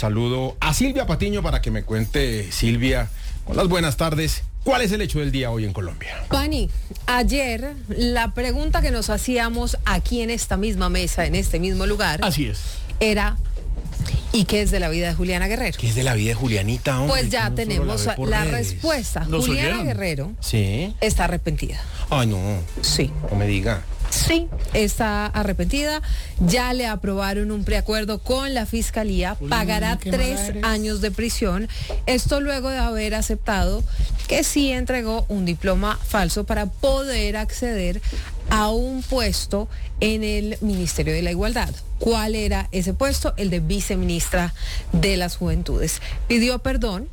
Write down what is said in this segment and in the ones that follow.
saludo a Silvia Patiño para que me cuente, Silvia, con las buenas tardes, ¿cuál es el hecho del día hoy en Colombia? Pani, ayer la pregunta que nos hacíamos aquí en esta misma mesa, en este mismo lugar, así es, era: ¿y qué es de la vida de Juliana Guerrero? ¿Qué es de la vida de Julianita, hombre? Pues ya tenemos la respuesta. Juliana Guerrero está arrepentida. Ay, no. Sí. No me diga. Sí, está arrepentida. Ya le aprobaron un preacuerdo con la Fiscalía. Pagará 3 años de prisión. Esto luego de haber aceptado que sí entregó un diploma falso para poder acceder a un puesto en el Ministerio de la Igualdad. ¿Cuál era ese puesto? El de viceministra de las Juventudes. Pidió perdón,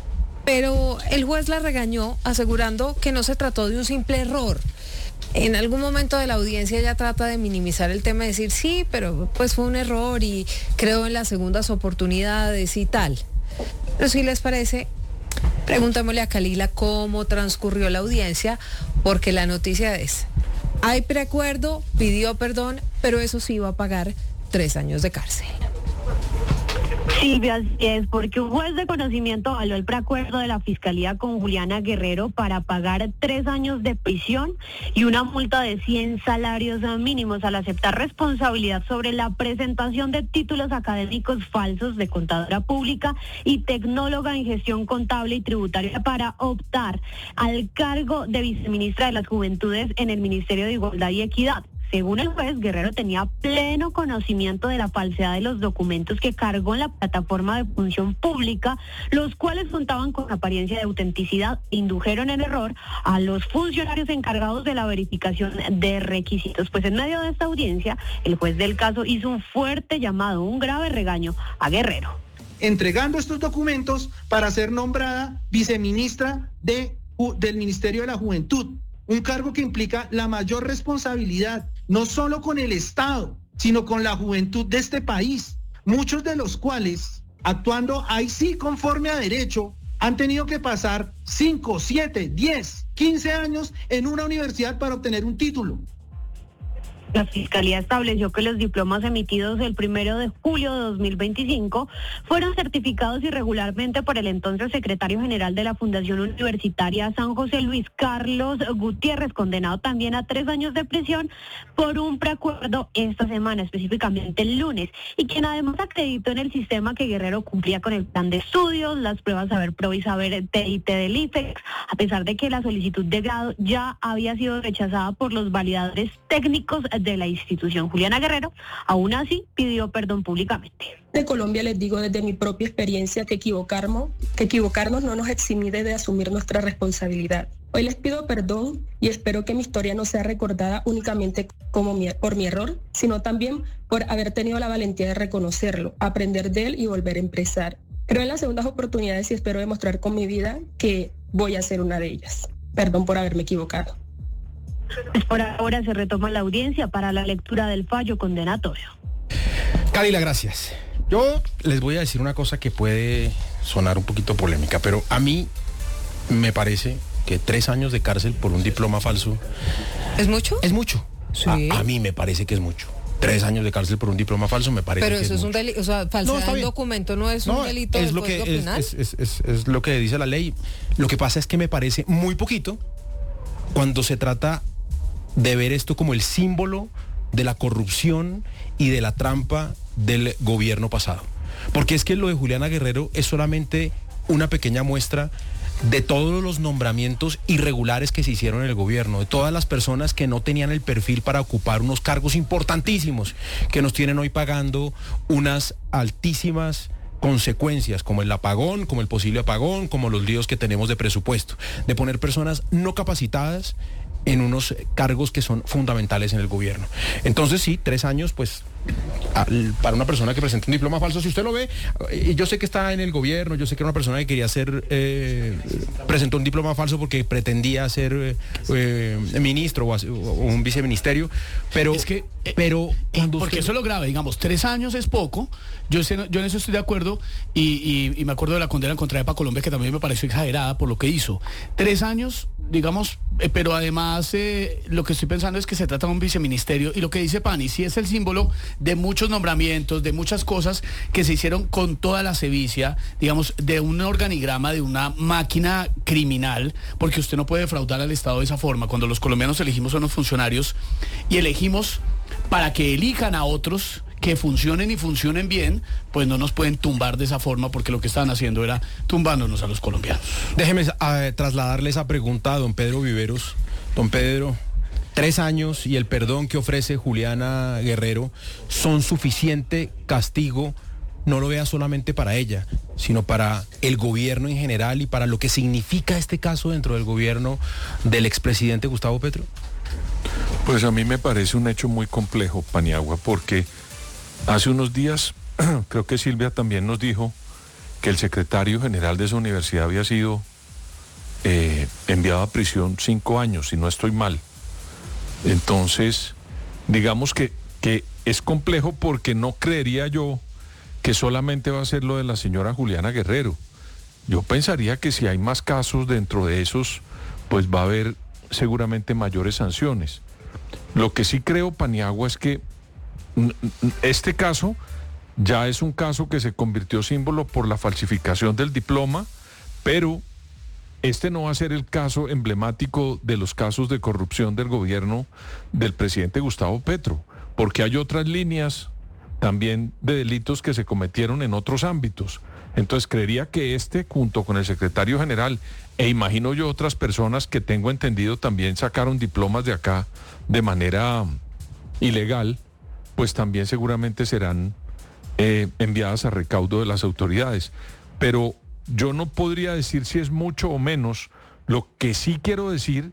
pero el juez la regañó asegurando que no se trató de un simple error. En algún momento de la audiencia ella trata de minimizar el tema y decir sí, pero pues fue un error y creo en las segundas oportunidades y tal. Pero si les parece, preguntémosle a Kalila cómo transcurrió la audiencia, porque la noticia es: hay preacuerdo, pidió perdón, pero eso sí va a pagar 3 años de cárcel. Silvia, así es, porque un juez de conocimiento avaló el preacuerdo de la Fiscalía con Juliana Guerrero para pagar 3 años de prisión y una multa de 100 salarios mínimos al aceptar responsabilidad sobre la presentación de títulos académicos falsos de contadora pública y tecnóloga en gestión contable y tributaria para optar al cargo de viceministra de las Juventudes en el Ministerio de Igualdad y Equidad. Según el juez, Guerrero tenía pleno conocimiento de la falsedad de los documentos que cargó en la plataforma de función pública, los cuales contaban con apariencia de autenticidad e indujeron en error a los funcionarios encargados de la verificación de requisitos. Pues en medio de esta audiencia, el juez del caso hizo un fuerte llamado, un grave regaño a Guerrero. Entregando estos documentos para ser nombrada viceministra del Ministerio de la Juventud, un cargo que implica la mayor responsabilidad, no solo con el Estado, sino con la juventud de este país, muchos de los cuales, actuando ahí sí conforme a derecho, han tenido que pasar 5, 7, 10, 15 años en una universidad para obtener un título. La Fiscalía estableció que los diplomas emitidos el 1 de julio de 2025 fueron certificados irregularmente por el entonces secretario general de la Fundación Universitaria San José Luis, Carlos Gutiérrez, condenado también a 3 años de prisión por un preacuerdo esta semana, específicamente el lunes, y quien además acreditó en el sistema que Guerrero cumplía con el plan de estudios, las pruebas Saber Pro y Saber TIT del IFEX, a pesar de que la solicitud de grado ya había sido rechazada por los validadores técnicos de la institución. Juliana Guerrero, aún así, pidió perdón públicamente. De Colombia les digo desde mi propia experiencia que equivocarnos no nos exime de asumir nuestra responsabilidad. Hoy les pido perdón y espero que mi historia no sea recordada únicamente por mi error, sino también por haber tenido la valentía de reconocerlo, aprender de él y volver a empezar. Creo en las segundas oportunidades y espero demostrar con mi vida que voy a ser una de ellas. Perdón por haberme equivocado. Pues por ahora se retoma la audiencia para la lectura del fallo condenatorio. Kalila, gracias. Yo les voy a decir una cosa que puede sonar un poquito polémica, pero a mí me parece que 3 años de cárcel por un diploma falso... ¿Es mucho? Es mucho. Sí. A mí me parece que es mucho. 3 años de cárcel por un diploma falso me parece que es mucho. Pero eso es un delito, o sea, falsedad del documento no es un delito del Código Penal. Es lo que dice la ley. Lo que pasa es que me parece muy poquito cuando se trata de ver esto como el símbolo de la corrupción y de la trampa del gobierno pasado. Porque es que lo de Juliana Guerrero es solamente una pequeña muestra de todos los nombramientos irregulares que se hicieron en el gobierno, de todas las personas que no tenían el perfil para ocupar unos cargos importantísimos, que nos tienen hoy pagando unas altísimas consecuencias, como el apagón, como el posible apagón, como los líos que tenemos de presupuesto, de poner personas no capacitadas en unos cargos que son fundamentales en el gobierno. Entonces sí, 3 años, pues, para una persona que presenta un diploma falso, si usted lo ve, yo sé que está en el gobierno, yo sé que era una persona que quería ser, presentó un diploma falso porque pretendía ser ministro o un viceministerio, pero es que, pero cuando porque eso es lo grave, digamos, 3 años es poco, yo en eso estoy de acuerdo, y me acuerdo de la condena contra EPA Colombia, que también me pareció exagerada por lo que hizo. 3 años, digamos, pero además lo que estoy pensando es que se trata de un viceministerio, y lo que dice Pani, sí es el símbolo de muchos nombramientos, de muchas cosas que se hicieron con toda la sevicia, digamos, de un organigrama, de una máquina criminal, porque usted no puede defraudar al Estado de esa forma. Cuando los colombianos elegimos a unos funcionarios y elegimos para que elijan a otros que funcionen y funcionen bien, pues no nos pueden tumbar de esa forma, porque lo que estaban haciendo era tumbándonos a los colombianos. Déjeme trasladarle esa pregunta a don Pedro Viveros. Don Pedro, 3 años y el perdón que ofrece Juliana Guerrero son suficiente castigo, no lo vea solamente para ella, sino para el gobierno en general y para lo que significa este caso dentro del gobierno del expresidente Gustavo Petro. Pues a mí me parece un hecho muy complejo, Paniagua, porque hace unos días, creo que Silvia también nos dijo que el secretario general de esa universidad había sido enviado a prisión 5 años, si no estoy mal. Entonces, digamos que es complejo, porque no creería yo que solamente va a ser lo de la señora Juliana Guerrero. Yo pensaría que si hay más casos dentro de esos, pues va a haber seguramente mayores sanciones. Lo que sí creo, Paniagua, es que este caso ya es un caso que se convirtió símbolo por la falsificación del diploma, pero este no va a ser el caso emblemático de los casos de corrupción del gobierno del presidente Gustavo Petro, porque hay otras líneas también de delitos que se cometieron en otros ámbitos. Entonces creería que junto con el secretario general, e imagino yo otras personas que tengo entendido también sacaron diplomas de acá de manera ilegal, pues también seguramente serán enviadas a recaudo de las autoridades. Pero yo no podría decir si es mucho o menos. Lo que sí quiero decir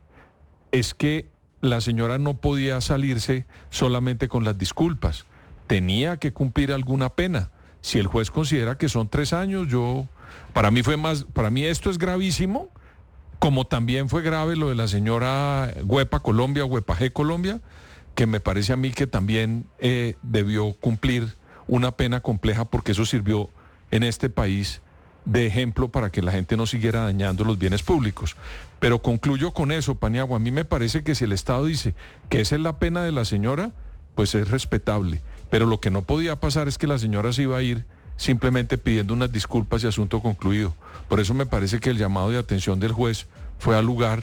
es que la señora no podía salirse solamente con las disculpas. Tenía que cumplir alguna pena. Si el juez considera que son 3 años, para mí esto es gravísimo, como también fue grave lo de la señora Huepa Colombia, Huepa G Colombia, que me parece a mí que también debió cumplir una pena compleja, porque eso sirvió en este país de ejemplo para que la gente no siguiera dañando los bienes públicos. Pero concluyo con eso, Paniagua, a mí me parece que si el Estado dice que esa es la pena de la señora, pues es respetable. Pero lo que no podía pasar es que la señora se iba a ir simplemente pidiendo unas disculpas y asunto concluido. Por eso me parece que el llamado de atención del juez fue al lugar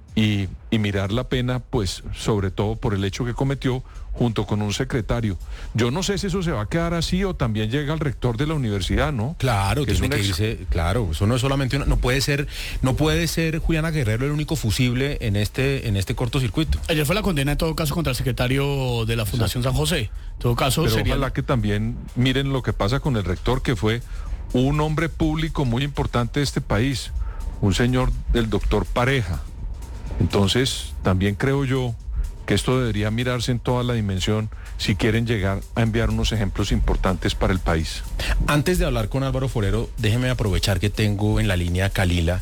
y mirar la pena, pues sobre todo por el hecho que cometió junto con un secretario. Yo no sé si eso se va a quedar así o también llega al rector de la universidad, ¿no? Claro, tiene que irse, claro, eso no es solamente no puede ser Juliana Guerrero el único fusible en este cortocircuito. Ayer fue la condena en todo caso contra el secretario de la Fundación San José. En todo caso, pero ojalá que también miren lo que pasa con el rector, que fue un hombre público muy importante de este país, un señor del doctor Pareja. Entonces, también creo yo que esto debería mirarse en toda la dimensión si quieren llegar a enviar unos ejemplos importantes para el país. Antes de hablar con Álvaro Forero, déjeme aprovechar que tengo en la línea a Kalila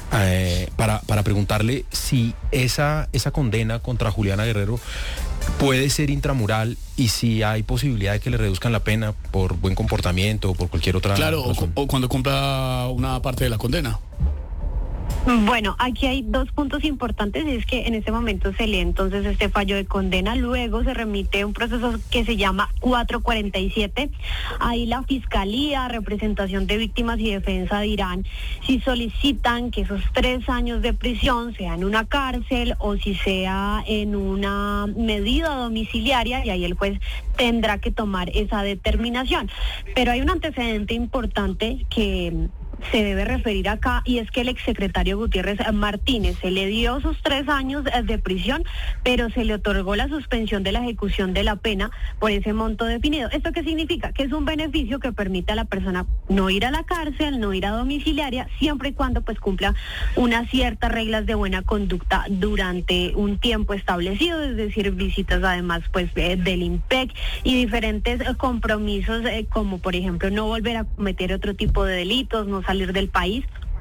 para preguntarle si esa condena contra Juliana Guerrero puede ser intramural y si hay posibilidad de que le reduzcan la pena por buen comportamiento o por cualquier otra razón. O cuando cumpla una parte de la condena. Bueno, aquí hay 2 puntos importantes, es que en este momento se lee entonces este fallo de condena, luego se remite un proceso que se llama 447, ahí la Fiscalía, Representación de Víctimas y Defensa dirán si solicitan que esos 3 años de prisión sea en una cárcel o si sea en una medida domiciliaria, y ahí el juez tendrá que tomar esa determinación. Pero hay un antecedente importante que se debe referir acá, y es que el exsecretario Gutiérrez Martínez se le dio sus 3 años de prisión, pero se le otorgó la suspensión de la ejecución de la pena por ese monto definido. ¿Esto qué significa? Que es un beneficio que permite a la persona no ir a la cárcel, no ir a domiciliaria, siempre y cuando pues cumpla unas ciertas reglas de buena conducta durante un tiempo establecido, es decir, visitas además pues del IMPEC y diferentes compromisos como por ejemplo no volver a cometer otro tipo de delitos, no salir del país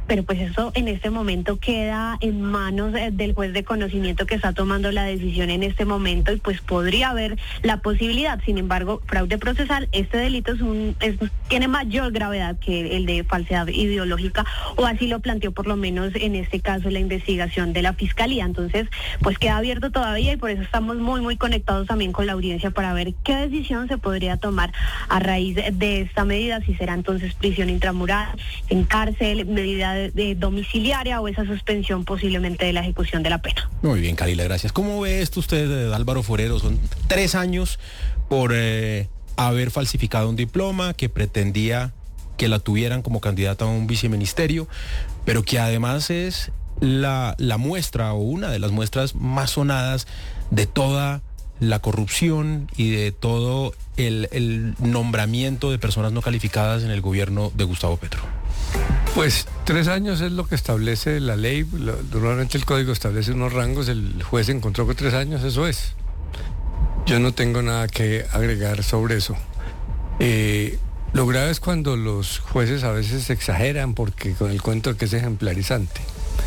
pero pues eso en este momento queda en manos del juez de conocimiento que está tomando la decisión en este momento, y pues podría haber la posibilidad. Sin embargo, fraude procesal, este delito tiene mayor gravedad que el de falsedad ideológica, o así lo planteó por lo menos en este caso la investigación de la Fiscalía. Entonces, pues queda abierto todavía, y por eso estamos muy conectados también con la audiencia para ver qué decisión se podría tomar a raíz de esta medida, si será entonces prisión intramural, en cárcel, medida de domiciliaria, o esa suspensión posiblemente de la ejecución de la pena. Muy bien, Kalila, gracias. ¿Cómo ve esto usted, Álvaro Forero? Son 3 años por haber falsificado un diploma, que pretendía que la tuvieran como candidata a un viceministerio, pero que además es la muestra, o una de las muestras más sonadas de toda la corrupción y de todo el nombramiento de personas no calificadas en el gobierno de Gustavo Petro? Pues 3 años es lo que establece la ley. Normalmente el código establece unos rangos, el juez encontró que 3 años, eso es. Yo no tengo nada que agregar sobre eso. Lo grave es cuando los jueces a veces exageran, porque con el cuento de que es ejemplarizante.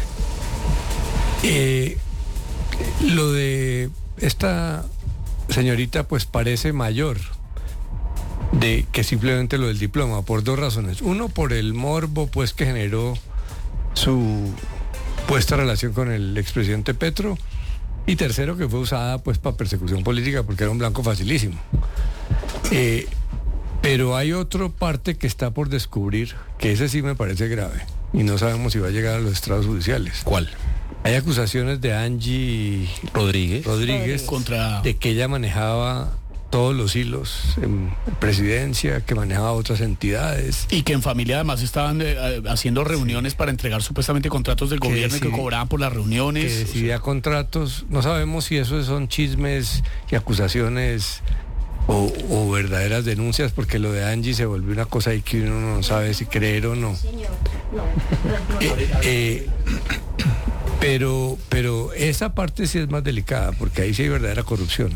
Lo de esta señorita pues parece mayor de que simplemente lo del diploma, por 2 razones. Uno, por el morbo pues que generó su puesta relación con el expresidente Petro, y tercero, que fue usada pues para persecución política, porque era un blanco facilísimo. Pero hay otra parte que está por descubrir, que ese sí me parece grave, y no sabemos si va a llegar a los estrados judiciales. ¿Cuál? Hay acusaciones de Angie Rodríguez de que ella manejaba todos los hilos en presidencia, que manejaba otras entidades. Y que en familia además estaban haciendo reuniones para entregar supuestamente contratos del gobierno y que cobraban por las reuniones. Que decidía contratos. No sabemos si eso son chismes y acusaciones o verdaderas denuncias, porque lo de Angie se volvió una cosa ahí que uno no sabe si creer o no. Pero esa parte sí es más delicada, porque ahí sí hay verdadera corrupción.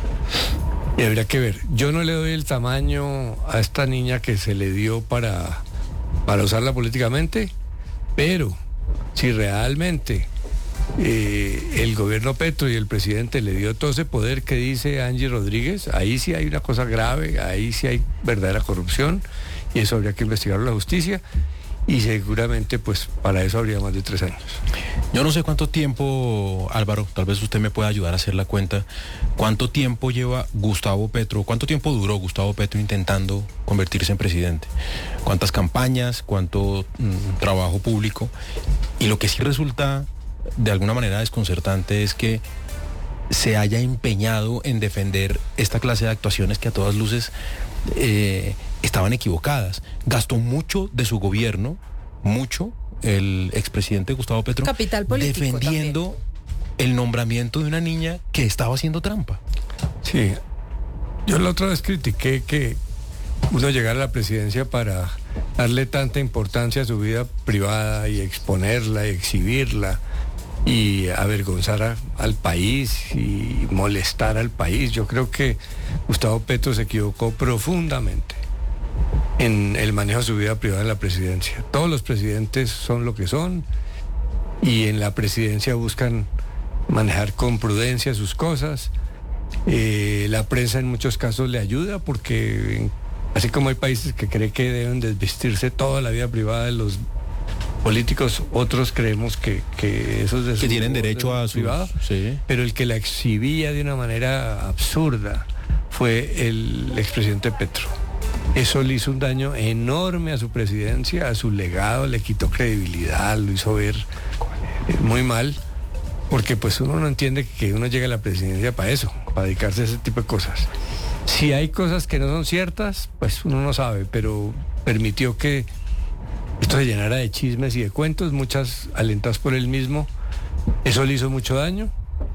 Y habría que ver. Yo no le doy el tamaño a esta niña que se le dio para usarla políticamente, pero si realmente el gobierno Petro y el presidente le dio todo ese poder que dice Angie Rodríguez, ahí sí hay una cosa grave, ahí sí hay verdadera corrupción, y eso habría que investigarlo la justicia. Y seguramente, pues, para eso habría más de 3 años. Yo no sé cuánto tiempo, Álvaro, tal vez usted me pueda ayudar a hacer la cuenta. ¿Cuánto tiempo lleva Gustavo Petro, cuánto tiempo duró Gustavo Petro intentando convertirse en presidente? ¿Cuántas campañas, cuánto trabajo público? Y lo que sí resulta de alguna manera desconcertante es que se haya empeñado en defender esta clase de actuaciones que a todas luces estaban equivocadas. Gastó mucho de su gobierno, el expresidente Gustavo Petro, capital político, defendiendo también el nombramiento de una niña que estaba haciendo trampa. Sí, yo la otra vez critiqué que uno llegara a la presidencia para darle tanta importancia a su vida privada y exponerla y exhibirla y avergonzar al país y molestar al país. Yo creo que Gustavo Petro se equivocó profundamente en el manejo de su vida privada en la presidencia. Todos los presidentes son lo que son, y en la presidencia buscan manejar con prudencia sus cosas. La prensa en muchos casos le ayuda, porque así como hay países que creen que deben desvestirse toda la vida privada de los políticos, otros creemos que esos de su, que tienen derecho a su privado, sí. Pero el que la exhibía de una manera absurda fue el expresidente Petro. Eso le hizo un daño enorme a su presidencia, a su legado, le quitó credibilidad, lo hizo ver muy mal, porque pues uno no entiende que uno llegue a la presidencia para eso, para dedicarse a ese tipo de cosas. Si hay cosas que no son ciertas, pues uno no sabe, pero permitió que esto se llenara de chismes y de cuentos, muchas alentadas por él mismo. Eso le hizo mucho daño.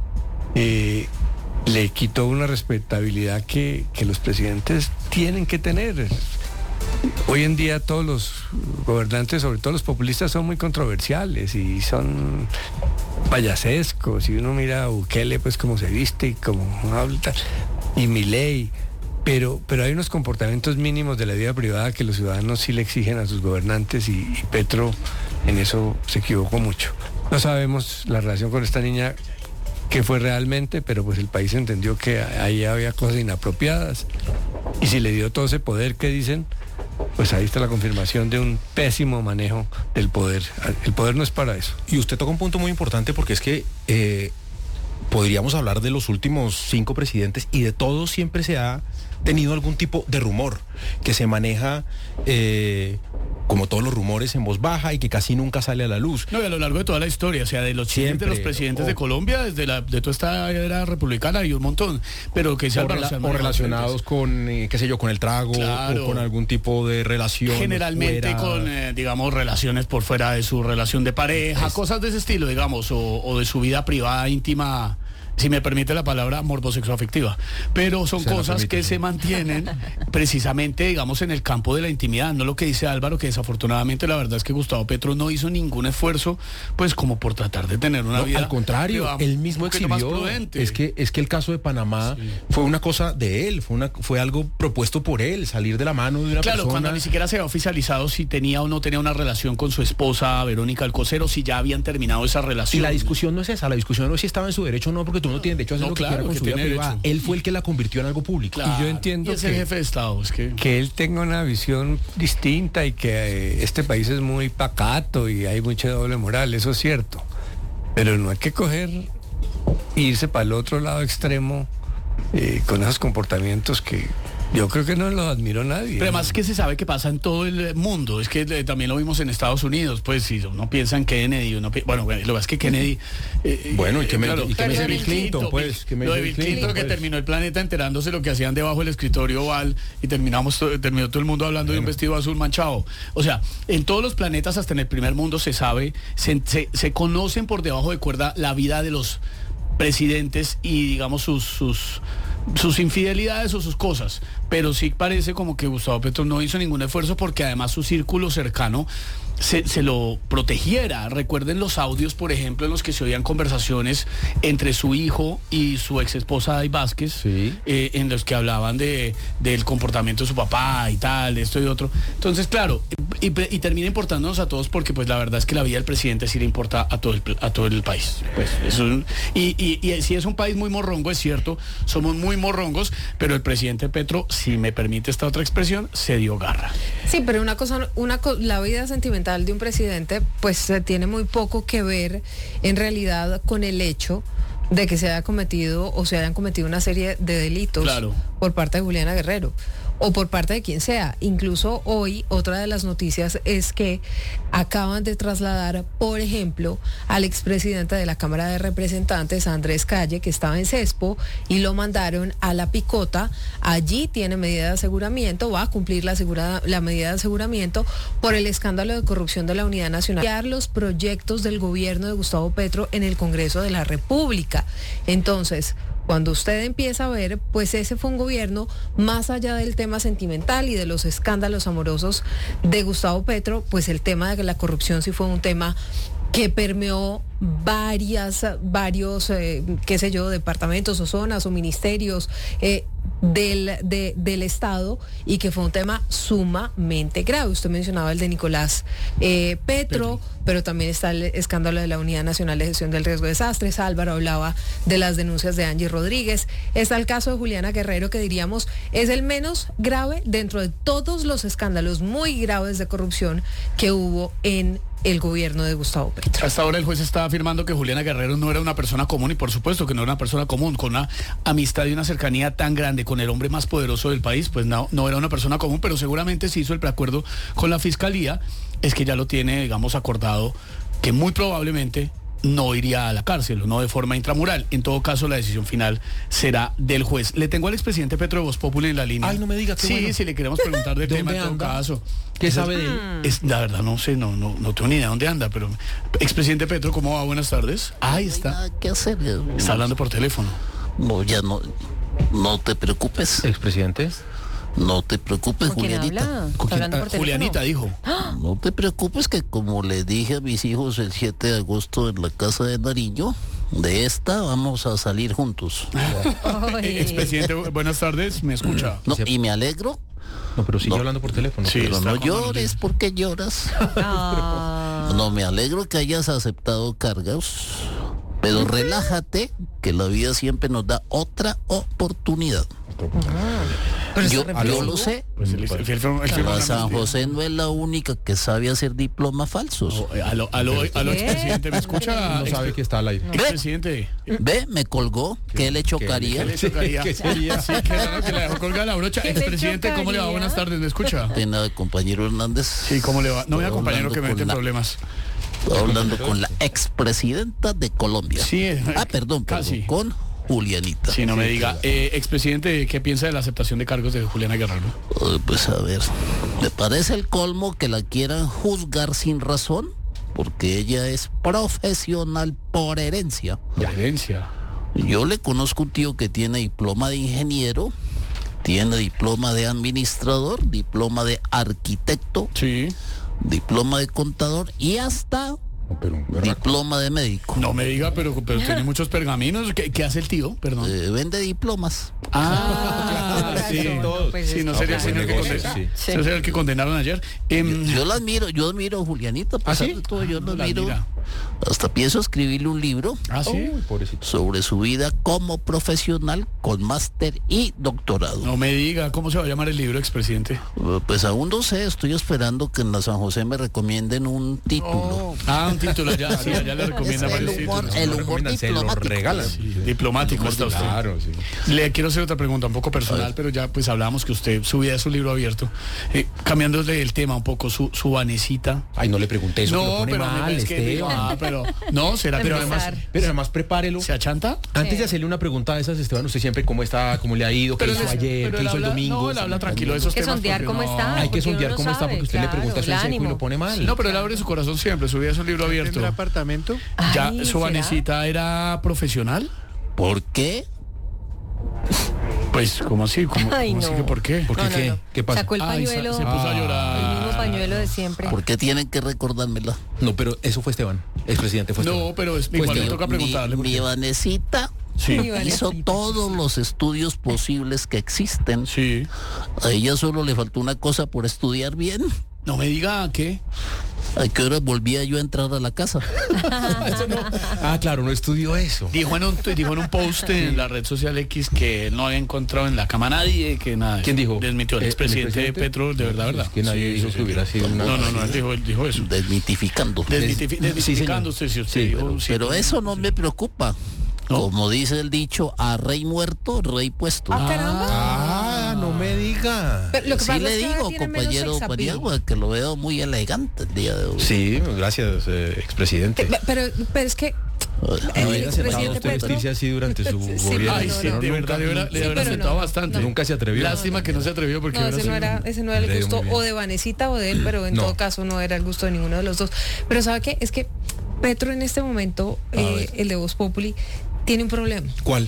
Le quitó una respetabilidad que los presidentes tienen que tener. Hoy en día todos los gobernantes, sobre todo los populistas, son muy controversiales y son payasescos. Y uno mira a Bukele, pues cómo se viste y cómo habla, y Milei. Pero hay unos comportamientos mínimos de la vida privada que los ciudadanos sí le exigen a sus gobernantes, y Petro en eso se equivocó mucho. No sabemos la relación con esta niña, qué fue realmente, pero pues el país entendió que ahí había cosas inapropiadas, y si le dio todo ese poder que dicen, pues ahí está la confirmación de un pésimo manejo del poder. El poder no es para eso. Y usted toca un punto muy importante, porque es que podríamos hablar de los últimos 5 presidentes, y de todos siempre se ha tenido algún tipo de rumor que se maneja, como todos los rumores, en voz baja y que casi nunca sale a la luz. No, y a lo largo de toda la historia, o sea, de los presidentes de Colombia, de toda esta era republicana, hay un montón, pero que se o relacionados con, qué sé yo, con el trago, claro, o con algún tipo de relación. Generalmente con, digamos, relaciones por fuera de su relación de pareja, cosas de ese estilo, digamos, o de su vida privada, íntima, si me permite la palabra, morbosexoafectiva. Pero son cosas que se mantienen precisamente, digamos, en el campo de la intimidad. No lo que dice Álvaro, que desafortunadamente la verdad es que Gustavo Petro no hizo ningún esfuerzo, pues, como por tratar de tener una vida. Al contrario, él mismo exhibió. Es que el caso de Panamá fue una cosa de él, fue algo propuesto por él, salir de la mano de una persona. Claro, cuando ni siquiera se había oficializado si tenía o no tenía una relación con su esposa Verónica Alcocer, o si ya habían terminado esa relación. Y la discusión no es esa, la discusión no es si estaba en su derecho o no, porque tú no tienes derecho a hacer lo que quiera con su vida privada. Él fue el que la convirtió en algo público. Claro, y yo entiendo es el jefe de Estado. Es que él tenga una visión distinta, y que este país es muy pacato y hay mucha doble moral, eso es cierto. Pero no hay que irse para el otro lado extremo con esos comportamientos que yo creo que no lo admiró nadie. Pero además que se sabe que pasa en todo el mundo. Es que también lo vimos en Estados Unidos. Pues si uno piensa en Kennedy, lo que pasa es que Kennedy... bueno, y que me dice Bill Clinton, pues. Lo de Bill Clinton, que terminó el planeta enterándose lo que hacían debajo del escritorio Oval, y terminó todo el mundo hablando de un vestido azul manchado. O sea, en todos los planetas, hasta en el primer mundo, se sabe, se conocen por debajo de cuerda la vida de los presidentes y, digamos, sus infidelidades o sus cosas, pero sí parece como que Gustavo Petro no hizo ningún esfuerzo, porque además su círculo cercano se lo protegiera. Recuerden los audios, por ejemplo, en los que se oían conversaciones entre su hijo y su ex esposa Day Vázquez, sí, en los que hablaban del comportamiento de su papá y tal, de esto y otro. Entonces, claro, y termina importándonos a todos, porque pues la verdad es que la vida del presidente sí le importa a todo el país. Pues eso, y si es un país muy morrongo, es cierto, somos muy morrongos, pero el presidente Petro, si me permite esta otra expresión, se dio garra. Sí, pero la vida sentimental de un presidente pues tiene muy poco que ver en realidad con el hecho de que se hayan cometido una serie de delitos, claro, por parte de Juliana Guerrero o por parte de quien sea. Incluso hoy otra de las noticias es que acaban de trasladar, por ejemplo, al expresidente de la Cámara de Representantes, Andrés Calle, que estaba en Cespo, y lo mandaron a La Picota. Allí tiene medida de aseguramiento, va a cumplir la medida de aseguramiento por el escándalo de corrupción de la Unidad Nacional, los proyectos del gobierno de Gustavo Petro en el Congreso de la República. Entonces, cuando usted empieza a ver, pues ese fue un gobierno más allá del tema sentimental y de los escándalos amorosos de Gustavo Petro, pues el tema de la corrupción sí fue un tema que permeó varios, qué sé yo, departamentos o zonas o ministerios del Estado, y que fue un tema sumamente grave. Usted mencionaba el de Nicolás Petro, pero también está el escándalo de la Unidad Nacional de Gestión del Riesgo de Desastres. Álvaro hablaba de las denuncias de Angie Rodríguez. Está el caso de Juliana Guerrero, que diríamos es el menos grave dentro de todos los escándalos muy graves de corrupción que hubo en el gobierno de Gustavo Petro. Hasta ahora el juez está afirmando que Juliana Guerrero no era una persona común, y por supuesto que no era una persona común, con una amistad y una cercanía tan grande con el hombre más poderoso del país, pues no era una persona común, pero seguramente se hizo el preacuerdo con la Fiscalía, es que ya lo tiene, digamos, acordado, que muy probablemente no iría a la cárcel, o no de forma intramural. En todo caso, la decisión final será del juez. Le tengo al expresidente Petro de Voz Populi en la línea. Ay, no me diga, qué sí, bueno. Si le queremos preguntar del tema, en todo caso. ¿Qué sabe de él? La verdad no sé, no tengo ni idea de dónde anda, pero expresidente Petro, ¿cómo va? Buenas tardes. Ahí está. ¿Qué hacer? Está hablando por teléfono. No, ya no te preocupes. Expresidente. No te preocupes, Julianita. Julianita dijo. No te preocupes, que como le dije a mis hijos el 7 de agosto en la casa de Nariño, de esta vamos a salir juntos. Expresidente, buenas tardes, ¿me escucha? No, y me alegro No, pero sigue hablando por teléfono. Sí, Pero está no con manos llores, libres. ¿por qué lloras? No, me alegro que hayas aceptado cargos, pero relájate, que la vida siempre nos da otra oportunidad. Pero Yo está lo sé. Pues el La San José no es la única que sabe hacer diplomas falsos. Aló, expresidente, ¿me escucha? No sabe que está al aire. Expresidente. Ve, me colgó, ¿qué le chocaría? ¿Qué le chocaría? ¿Qué sería? Sí, qué raro que le dejó colgar la brocha. ¿Qué le Expresidente, ¿cómo le va? chocaría? Buenas tardes, ¿me escucha? Pena, compañero Hernández. Sí, ¿cómo le va? No, mira, Estoy compañero, que me hablando mete en con la- problemas. Estoy hablando con la expresidenta de Colombia. Sí, Perdón, casi. con Julianita. Sí, no me diga. Expresidente, ¿qué piensa de la aceptación de cargos de Juliana Guerrero? Pues a ver, me parece el colmo que la quieran juzgar sin razón, porque ella es profesional por herencia. Herencia. Yo le conozco un tío que tiene diploma de ingeniero, tiene diploma de administrador, diploma de arquitecto, Sí. diploma de contador y hasta diploma de médico. No me diga, pero tiene muchos pergaminos. ¿Qué hace el tío? Perdón. Vende diplomas. Ah, sí. Pues Sí, no es- sería el buen señor que negocio, condenaron. sí. No sería el que condenaron ayer. Yo la admiro, yo admiro a Julianita, a pesar sí? de todo, yo la La admiro. admira. Hasta pienso escribirle un libro Ah, sí. Uy, pobrecito. sobre su vida como profesional con máster y doctorado. No me diga, ¿cómo se va a llamar el libro, expresidente? Pues aún no sé, estoy esperando que en la San José me recomienden un título. Ah, un título ya, sí, allá le recomienda Es varios el humor, títulos. el No humor recomiendan, se lo diplomático. regalan. Sí, diplomático está usted. Claro, sí. Le quiero hacer otra pregunta un poco personal, pero ya pues hablábamos que usted, su vida es un libro abierto. Cambiándole el tema un poco, su Vanesita. Ay, no le pregunté eso. que lo No, pone pero mal, es que Esteban. pero no, será que Pero además prepárelo. se achanta. Antes de hacerle una pregunta a esas, Esteban, usted siempre cómo está, cómo le ha ido, qué hizo él- ayer, pero qué él hizo el habla- domingo. No, él habla tranquilo de esos Hay que temas. sondear porque cómo no- está. Hay que porque sondear uno cómo está sabe, porque usted le pregunta eso en claro, seco y el lo pone mal. No, pero él abre su corazón siempre, su vida es un libro abierto. ¿Tendrá apartamento? Ya, Ay, su ¿será? Vanesita era profesional. ¿Por qué? Pues, ¿cómo así? ¿Cómo Ay, así no. que por qué? ¿Por qué No, no, qué? no. ¿Qué pasa? Sacó el Ay, pañuelo. se puso a llorar. El mismo pañuelo de siempre. ¿Por qué tienen que recordármela? No, pero eso fue Esteban, expresidente fue Esteban. No, pero es, Pues igual me mi- toca preguntarle. Mi porque- Vanesita Sí. Mi hizo Vanesita. todos los estudios posibles que existen. Sí. A ella solo le faltó una cosa por estudiar bien. No me diga qué. ¿A qué hora volvía yo a entrar a la casa? Ah, claro, no estudió eso. Dijo en un post en la red social X que él no había encontrado en la cama a nadie, que nada. ¿Quién dijo? Desmintió el ¿El expresidente presidente? Petro, de verdad, ¿verdad? Es que nadie Sí, dijo sí, que sí. hubiera sido una... No, él dijo eso. Desmitificando. Desmitificando usted, si usted Sí, dijo... sí. Pero eso no me preocupa. ¿No? Como dice el dicho, a rey muerto, rey puesto. Ah, caramba. Ah, no me diga. Pero lo que Sí pasa le es que ahora digo, tiene menos compañero sex appeal. Paniagua, que lo veo muy elegante el día de hoy. Sí, gracias, expresidente. Pero es que A el ver, expresidente usted Petro- vestirse así durante su Sí, gobierno. Ay, no, sí, no, de no, verdad, le habrá pero aceptado no, bastante. no. Nunca se atrevió. Lástima que no se atrevió porque No, hubiera ese no sido- era, ese no era Le el dio gusto muy bien. o de Vanesita o de él, pero en No. todo caso no era el gusto de ninguno de los dos. Pero ¿sabe qué? Es que Petro en este momento, ver. el de Voz Populi, tiene un problema. ¿Cuál?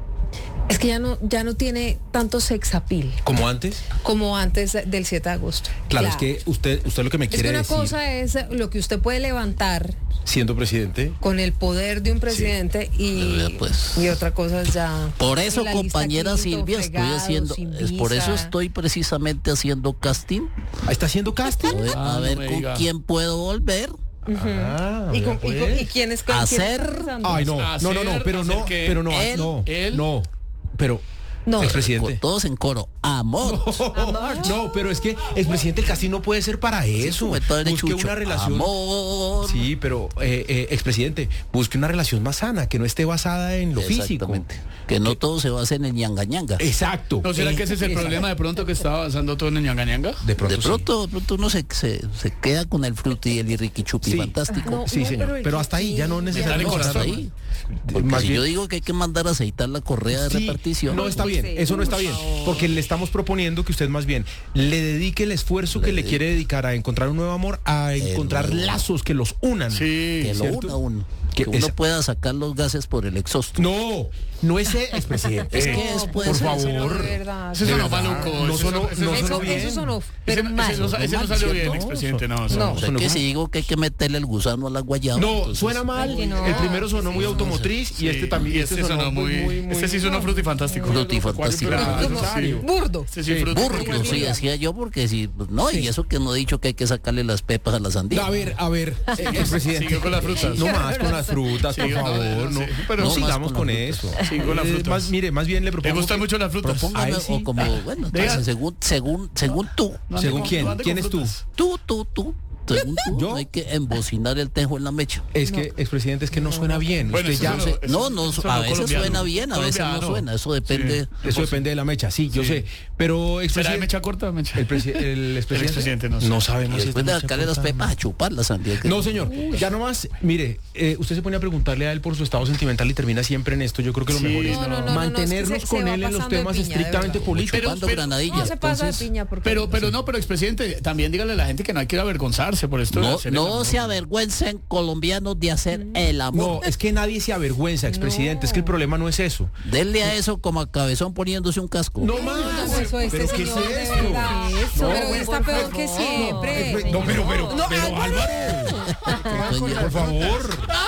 Es que ya no tiene tanto sex appeal ¿Como antes? como antes del 7 de agosto. Claro, es que usted lo que me Es quiere que una decir, cosa es lo que usted puede levantar siendo presidente, con el poder de un presidente Vea, pues. y otra cosa es ya... Por eso, y la lista compañera quinto, Silvia, estoy fregado, haciendo, sin es por eso visa. estoy precisamente haciendo casting. ¿está haciendo casting? Ah, A no ver me con diga. quién puedo volver. Ah, ¿Y, vea, pues. y quién es quién está Hacer- pensando? Ay, no, pero no, ¿Hacer qué? pero no, Él, no, él. no, pero No. expresidente. Todos en coro. Amor. No, pero es que el presidente casi no puede ser para eso. Compadre Busque Chucho, una relación. Amor. Sí, pero expresidente, busque una relación más sana, que no esté basada en lo físico. Exactamente. Que no todo se base en el ñanga ñanga. Exacto. ¿No será que ese es el problema de pronto que estaba avanzando todo en el ñanga ñanga? De pronto, De pronto uno se queda con el fruti y el irriquichupi Sí. fantástico. No, sí, señor. pero el Pero hasta ahí ya no sí, necesariamente. Dale Hasta corazón. ahí. Porque Más si bien- yo digo que hay que mandar a aceitar la correa de Sí, repartición. no está bien, eso no está bien, porque le estamos proponiendo que usted más bien le dedique el esfuerzo que le quiere dedicar a encontrar un nuevo amor, a encontrar nuevo. lazos que los unan. Sí. que lo ¿cierto? una uno. que uno pueda sacar los gases por el exhausto. No es expresidente. Es que después, por favor. Eso sonó maluco. No sonó bien. Eso sonó, pero mal. Ese no salió bien, expresidente. No. Es que si digo que hay que meterle el gusano a la guayaba. No, entonces, suena mal. El primero sonó muy automotriz y este también. Este sonó muy. Este sí sonó frutifantástico. Frutifantástico. Burdo. Burdo, sí, decía yo, porque si. No, y eso que no he dicho que hay que sacarle las pepas a la sandía. A ver, expresidente. Sigue con las frutas. No más con las frutas, por favor. No sigamos con eso. Sigue con las frutas. Más bien le propongo. Me gustan mucho las frutas. Propóngame, o como, bueno, entonces, según tú. ¿Según quién? ¿Quién es tú? Tú. Según tú, ¿Yo? hay que embocinar el tejo en la mecha. Es que, expresidente, es que no suena bien. Bueno, Usted ya a veces suena bien, a veces no suena. Eso depende. Eso depende de la mecha, sí, yo sé. Pero ¿será de mecha corta? El expresidente no sabemos. Y después de sacarle las pepas a chupar la sandía. No, señor. Ya nomás, mire, usted se pone a preguntarle a él por su estado sentimental y termina siempre en esto. Yo creo que lo mejor es mantenernos con él en los temas estrictamente políticos. No se pasa de piña. Pero expresidente, también dígale a la gente que no hay que avergonzarse por esto. No se avergüencen colombianos de hacer el amor. No, es que nadie se avergüenza, expresidente. Es que el problema no es eso. Denle a eso como a Cabezón poniéndose un casco. No más. Eso ¿Pero qué es señor, de esto? verdad. Pero está peor que siempre. Pero Álvaro. Por favor.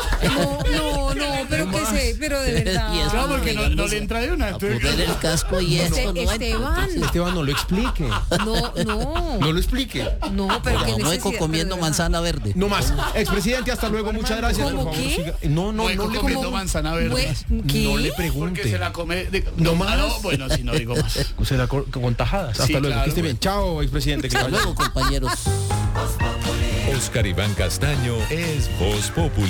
Pero de verdad. No, porque no le entra de una. Poner el casco y esto no Esteban, no lo explique. No lo explique. No, pero que necesita comiendo manzana verde. No más. Expresidente, hasta luego. Muchas gracias. ¿Cómo por favor, qué? siga. No le comiendo manzana verde. ¿Qué? No le pregunte. Porque se la come. No más. No, bueno, si no digo más. Se la con tajadas. Hasta luego. Claro, que esté bien. Chao, expresidente. Hasta luego, compañeros. Oscar Iván Castaño es Voz Populi.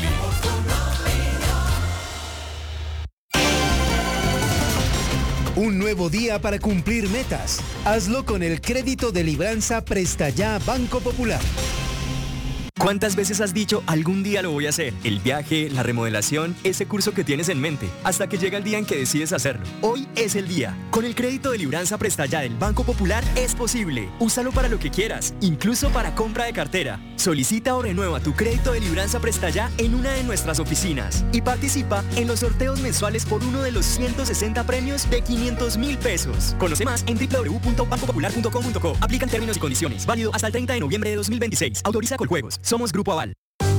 Un nuevo día para cumplir metas. Hazlo con el crédito de libranza Presta Ya Banco Popular. ¿Cuántas veces has dicho algún día lo voy a hacer? El viaje, la remodelación, ese curso que tienes en mente, hasta que llega el día en que decides hacerlo. Hoy es el día. Con el crédito de libranza Presta Ya del Banco Popular es posible. Úsalo para lo que quieras, incluso para compra de cartera. Solicita o renueva tu crédito de libranza Presta Ya en una de nuestras oficinas y participa en los sorteos mensuales por uno de los 160 premios de 500.000 pesos. Conoce más en www.bancopopular.com.co. Aplican términos y condiciones. Válido hasta el 30 de noviembre de 2026. Autoriza Coljuegos. Somos Grupo Aval.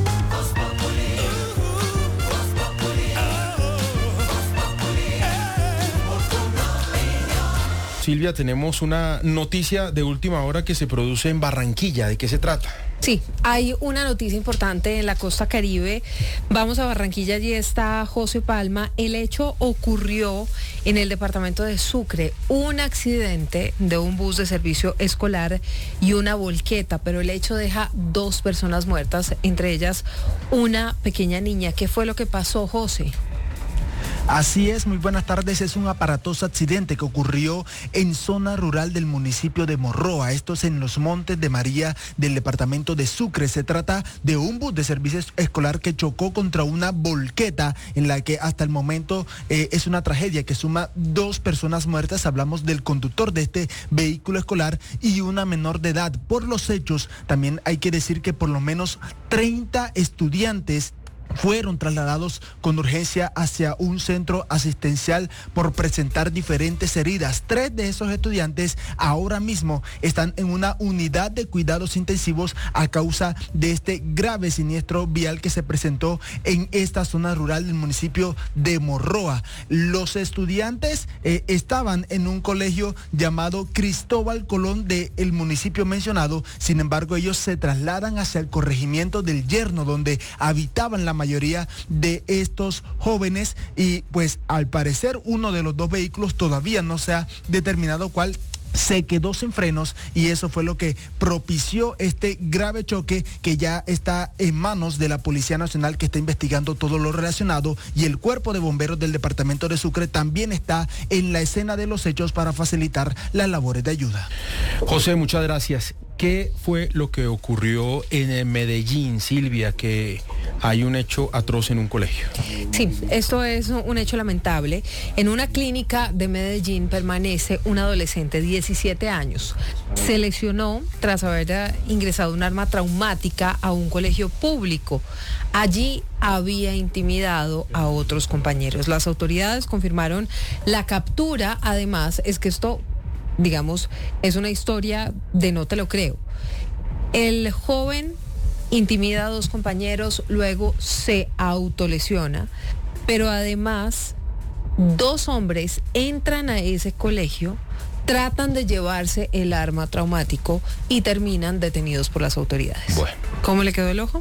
Silvia, tenemos una noticia de última hora que se produce en Barranquilla. ¿De qué se trata? Sí, hay una noticia importante en la costa Caribe. Vamos a Barranquilla, allí está José Palma. El hecho ocurrió en el departamento de Sucre. Un accidente de un bus de servicio escolar y una volqueta, pero el hecho deja 2 personas muertas, entre ellas una pequeña niña. ¿Qué fue lo que pasó, José? Así es, muy buenas tardes. Es un aparatoso accidente que ocurrió en zona rural del municipio de Morroa. Esto es en los Montes de María del departamento de Sucre. Se trata de un bus de servicio escolar que chocó contra una volqueta en la que hasta el momento es una tragedia que suma 2 personas muertas. Hablamos del conductor de este vehículo escolar y una menor de edad. Por los hechos, también hay que decir que por lo menos 30 estudiantes fueron trasladados con urgencia hacia un centro asistencial por presentar diferentes heridas. 3 de esos estudiantes ahora mismo están en una unidad de cuidados intensivos a causa de este grave siniestro vial que se presentó en esta zona rural del municipio de Morroa. Los estudiantes estaban en un colegio llamado Cristóbal Colón del municipio mencionado. Sin embargo, ellos se trasladan hacia el corregimiento del Yerno, donde habitaban la mayoría de estos jóvenes, y pues al parecer uno de los 2 vehículos todavía no se ha determinado cuál se quedó sin frenos, y eso fue lo que propició este grave choque que ya está en manos de la Policía Nacional, que está investigando todo lo relacionado, y el Cuerpo de Bomberos del departamento de Sucre también está en la escena de los hechos para facilitar las labores de ayuda. José, muchas gracias. ¿Qué fue lo que ocurrió en Medellín, Silvia, que hay un hecho atroz en un colegio. Sí, esto es un hecho lamentable. En una clínica de Medellín permanece un adolescente de 17 años. Se lesionó tras haber ingresado un arma traumática a un colegio público. Allí había intimidado a otros compañeros. Las autoridades confirmaron la captura. Además, es que esto, digamos, es una historia de no te lo creo. El joven intimida a dos compañeros, luego se autolesiona, pero además 2 hombres entran a ese colegio, tratan de llevarse el arma traumático y terminan detenidos por las autoridades. Bueno. ¿Cómo le quedó el ojo?